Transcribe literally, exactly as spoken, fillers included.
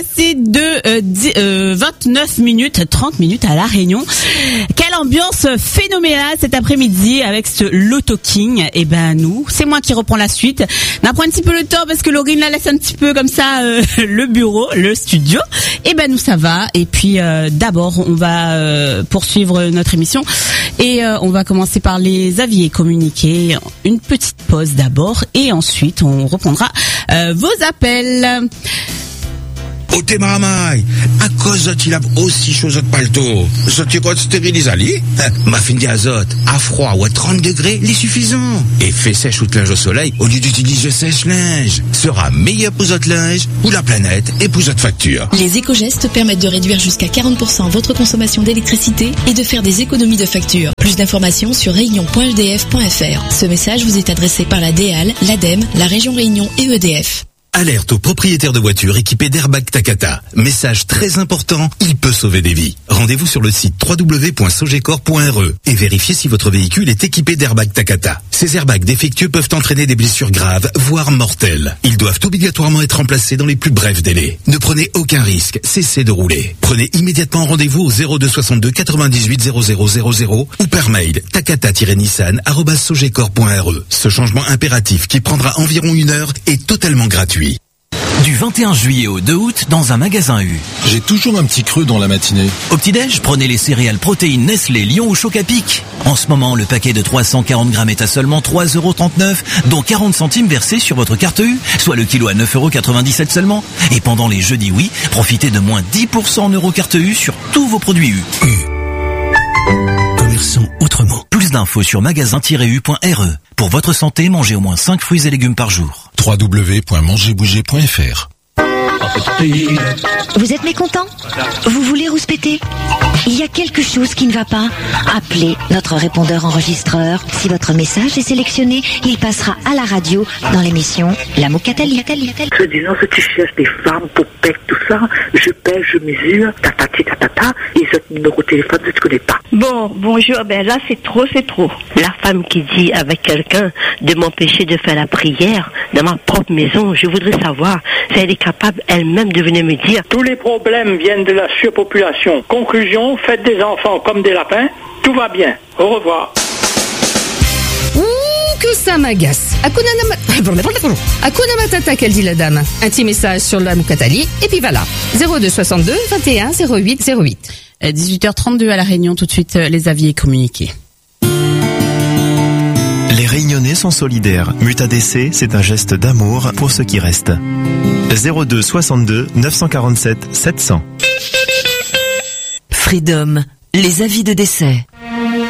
C'est de euh, dix, euh, vingt-neuf minutes, trente minutes à La Réunion. Quelle ambiance phénoménale cet après-midi avec ce Loto King. Et ben nous, c'est moi qui reprends la suite. On prend un petit peu le temps parce que Laurine la laisse un petit peu comme ça euh, le bureau, le studio. Et ben nous ça va. Et puis euh, d'abord on va euh, poursuivre notre émission et euh, on va commencer par les avis et communiqués. Une petite pause d'abord et ensuite on reprendra euh, vos appels. Au témaramai, à cause de il a aussi chose de palto. Ce tu comptes stériliser ali? Ma fin d'azote, à froid ou à trente degrés, il est suffisant. Et fait sèche ou de linge au soleil, au lieu d'utiliser sèche-linge. Sera meilleur pour votre linge, ou la planète, et pour votre facture. Les éco-gestes permettent de réduire jusqu'à quarante pour cent votre consommation d'électricité et de faire des économies de facture. Plus d'informations sur réunion point e d f point f r. Ce message vous est adressé par la D E A L, l'ADEME, la région Réunion et E D F. Alerte aux propriétaires de voitures équipées d'Airbag Takata. Message très important, il peut sauver des vies. Rendez-vous sur le site w w w point sogecor point r e et vérifiez si votre véhicule est équipé d'Airbag Takata. Ces airbags défectueux peuvent entraîner des blessures graves, voire mortelles. Ils doivent obligatoirement être remplacés dans les plus brefs délais. Ne prenez aucun risque, cessez de rouler. Prenez immédiatement rendez-vous au zéro deux soixante-deux quatre-vingt-dix-huit zéro zéro zéro zéro ou par mail takata tiret nissan arobase sogecor point r e. Ce changement impératif qui prendra environ une heure est totalement gratuit. Du vingt et un juillet au deux août, dans un magasin U. J'ai toujours un petit creux dans la matinée. Au petit-déj, prenez les céréales protéines Nestlé, Lion ou Choc-à-Pic. En ce moment, le paquet de trois cent quarante grammes est à seulement trois euros trente-neuf, dont quarante centimes versés sur votre carte U, soit le kilo à neuf euros quatre-vingt-dix-sept seulement. Et pendant les jeudis oui, profitez de moins dix pour cent en euros carte U sur tous vos produits U. U. Commerçons autrement. Plus d'infos sur magasin tiret u point r e. Pour votre santé, mangez au moins cinq fruits et légumes par jour. w w w point manger bouger point f r. Vous êtes mécontent? Vous voulez rouspéter? Il y a quelque chose qui ne va pas? Appelez notre répondeur enregistreur. Si votre message est sélectionné, il passera à la radio dans l'émission La Moukatali. Je dis non, si tu cherches des femmes pour pète tout ça, je pèse, je mesure, tatati tatata, et ce numéro de téléphone, je ne connais pas. Bon, bonjour, ben là c'est trop, c'est trop. La femme qui dit avec quelqu'un de m'empêcher de faire la prière dans ma propre maison, je voudrais savoir si elle est capable elle-même de venir me dire. Tous les problèmes viennent de la surpopulation. Conclusion, faites des enfants comme des lapins, tout va bien. Au revoir. Ouh, que ça m'agace. Hakuna Matata. Hakuna Matata, qu'elle dit la dame. Un petit message sur la Moukatali, et puis voilà. zéro deux soixante-deux vingt et un zéro huit zéro huit. dix-huit heures trente-deux à La Réunion, tout de suite les avis et communiqués. Les Réunionnais sont solidaires. Muta D C, c'est un geste d'amour pour ceux qui restent. zéro deux soixante-deux neuf cent quarante-sept sept cents. Freedom, les avis de décès.